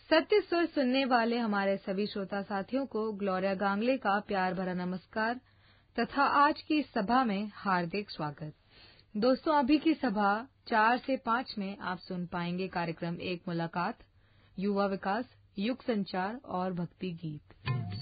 सत्य स्वर सुनने वाले हमारे सभी श्रोता साथियों को ग्लोरिया गांगले का प्यार भरा नमस्कार तथा आज की इस सभा में हार्दिक स्वागत। दोस्तों, अभी की सभा 4 से 5 में आप सुन पाएंगे कार्यक्रम एक मुलाकात, युवा विकास, युग संचार और भक्ति गीत।